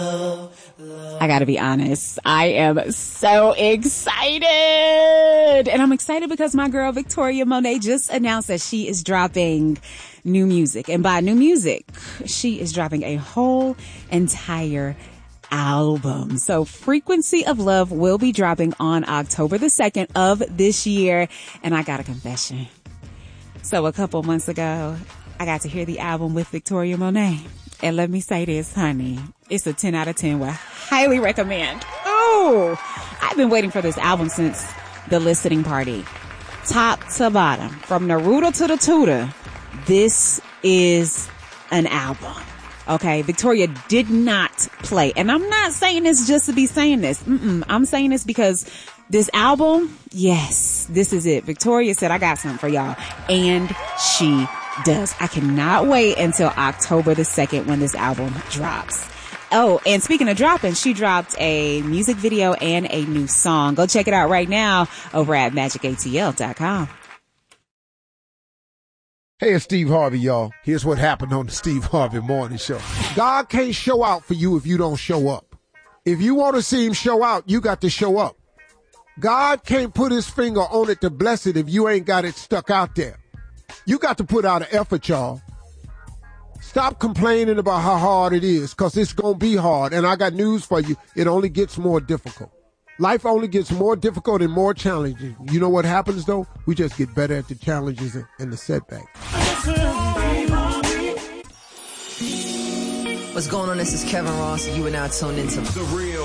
I gotta be honest, I am so excited. And I'm excited because my girl Victoria Monet just announced that she is dropping new music. And by new music, she is dropping a whole entire album. So Frequency of Love will be dropping on October the 2nd of this year. And I got a confession. So a couple months ago, I got to hear the album with Victoria Monet. And let me say this, honey, it's a 10 out of 10. Would highly recommend. Oh, I've been waiting for this album since the listening party. Top to bottom, from Naruto to the Tutor, this is an album. Okay, Victoria did not play. And I'm not saying this just to be saying this. I'm saying this because this album, yes, this is it. Victoria said, I got something for y'all. And she does. I cannot wait until October the 2nd when this album drops. Oh, and speaking of dropping, she dropped a music video and a new song. Go check it out right now over at magicatl.com. Hey, it's Steve Harvey, y'all. Here's what happened on the Steve Harvey Morning Show. God can't show out for you if you don't show up. If you want to see him show out, you got to show up. God can't put his finger on it to bless it if you ain't got it stuck out there. You got to put out an effort, y'all. Stop complaining about how hard it is, because it's going to be hard. And I got news for you. It only gets more difficult. Life only gets more difficult and more challenging. You know what happens, though? We just get better at the challenges and the setbacks. What's going on? This is Kevin Ross. You are now tuned into The Real.